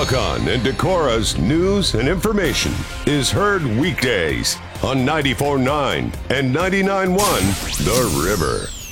Wakan and Decorah's news and information is heard weekdays on 94.9 and 99.1 The River.